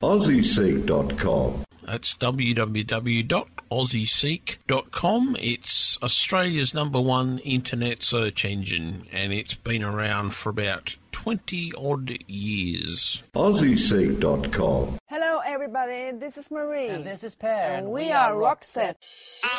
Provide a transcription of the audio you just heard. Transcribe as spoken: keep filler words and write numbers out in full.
Aussie Seek dot com. That's w w w dot aussie seek dot com. It's Australia's number one internet search engine, and it's been around for about twenty odd years. Aussie Seek dot com. Hello everybody, this is Marie. And this is Per. And we, we are Roxette.